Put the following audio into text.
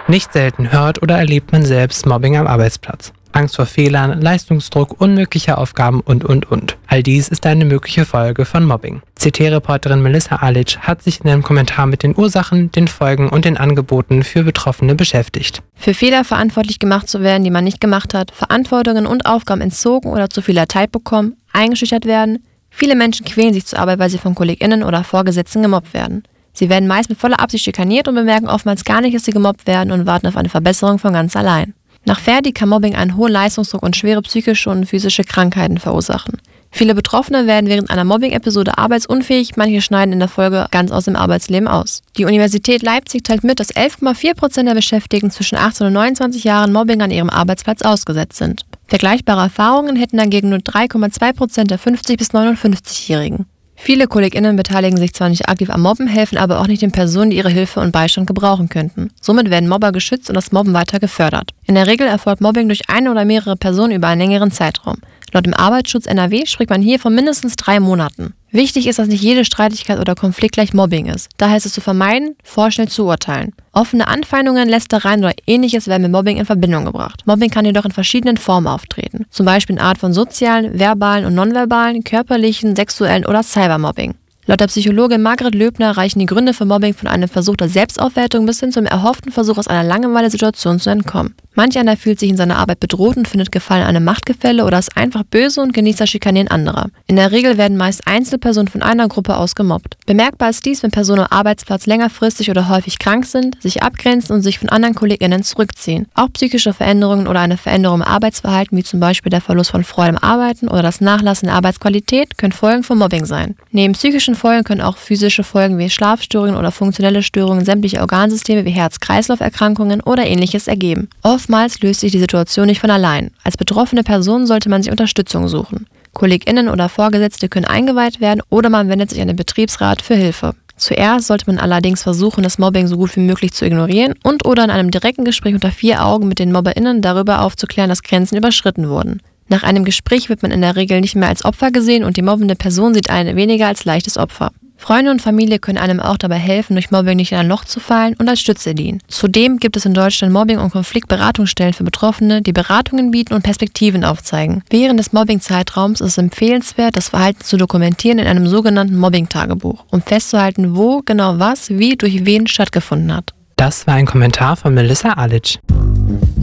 Nicht selten hört oder erlebt man selbst Mobbing am Arbeitsplatz. Angst vor Fehlern, Leistungsdruck, unmögliche Aufgaben und. All dies ist eine mögliche Folge von Mobbing. CT-Reporterin Melissa Alic hat sich in einem Kommentar mit den Ursachen, den Folgen und den Angeboten für Betroffene beschäftigt. Für Fehler verantwortlich gemacht zu werden, die man nicht gemacht hat, Verantwortungen und Aufgaben entzogen oder zu viel erteilt bekommen, eingeschüchtert werden. Viele Menschen quälen sich zur Arbeit, weil sie von KollegInnen oder Vorgesetzten gemobbt werden. Sie werden meist mit voller Absicht schikaniert und bemerken oftmals gar nicht, dass sie gemobbt werden und warten auf eine Verbesserung von ganz allein. Nach Verdi kann Mobbing einen hohen Leistungsdruck und schwere psychische und physische Krankheiten verursachen. Viele Betroffene werden während einer Mobbing-Episode arbeitsunfähig, manche schneiden in der Folge ganz aus dem Arbeitsleben aus. Die Universität Leipzig teilt mit, dass 11,4% der Beschäftigten zwischen 18 und 29 Jahren Mobbing an ihrem Arbeitsplatz ausgesetzt sind. Vergleichbare Erfahrungen hätten dagegen nur 3,2% der 50- bis 59-Jährigen. Viele KollegInnen beteiligen sich zwar nicht aktiv am Mobben, helfen aber auch nicht den Personen, die ihre Hilfe und Beistand gebrauchen könnten. Somit werden Mobber geschützt und das Mobben weiter gefördert. In der Regel erfolgt Mobbing durch eine oder mehrere Personen über einen längeren Zeitraum. Laut dem Arbeitsschutz NRW spricht man hier von mindestens 3 Monaten. Wichtig ist, dass nicht jede Streitigkeit oder Konflikt gleich Mobbing ist. Daher ist es zu vermeiden, vorschnell zu urteilen. Offene Anfeindungen, Lästereien oder Ähnliches werden mit Mobbing in Verbindung gebracht. Mobbing kann jedoch in verschiedenen Formen auftreten. Zum Beispiel in Art von sozialen, verbalen und nonverbalen, körperlichen, sexuellen oder Cybermobbing. Laut der Psychologin Margret Löbner reichen die Gründe für Mobbing von einem Versuch der Selbstaufwertung bis hin zum erhofften Versuch, aus einer Langeweile-Situation zu entkommen. Manch einer fühlt sich in seiner Arbeit bedroht und findet Gefallen an einem Machtgefälle oder ist einfach böse und genießt das Schikanieren anderer. In der Regel werden meist Einzelpersonen von einer Gruppe aus gemobbt. Bemerkbar ist dies, wenn Personen am Arbeitsplatz längerfristig oder häufig krank sind, sich abgrenzen und sich von anderen KollegInnen zurückziehen. Auch psychische Veränderungen oder eine Veränderung im Arbeitsverhalten, wie zum Beispiel der Verlust von Freude am Arbeiten oder das Nachlassen der Arbeitsqualität, können Folgen von Mobbing sein. Neben psychischen Folgen können auch physische Folgen wie Schlafstörungen oder funktionelle Störungen sämtlicher Organsysteme wie Herz-Kreislauf-Erkrankungen oder Ähnliches ergeben. Oftmals löst sich die Situation nicht von allein. Als betroffene Person sollte man sich Unterstützung suchen. KollegInnen oder Vorgesetzte können eingeweiht werden oder man wendet sich an den Betriebsrat für Hilfe. Zuerst sollte man allerdings versuchen, das Mobbing so gut wie möglich zu ignorieren und oder in einem direkten Gespräch unter 4 Augen mit den MobberInnen darüber aufzuklären, dass Grenzen überschritten wurden. Nach einem Gespräch wird man in der Regel nicht mehr als Opfer gesehen und die mobbende Person sieht einen weniger als leichtes Opfer. Freunde und Familie können einem auch dabei helfen, durch Mobbing nicht in ein Loch zu fallen und als Stütze dienen. Zudem gibt es in Deutschland Mobbing- und Konfliktberatungsstellen für Betroffene, die Beratungen bieten und Perspektiven aufzeigen. Während des Mobbing-Zeitraums ist es empfehlenswert, das Verhalten zu dokumentieren in einem sogenannten Mobbing-Tagebuch, um festzuhalten, wo genau was, wie, durch wen stattgefunden hat. Das war ein Kommentar von Melissa Alic.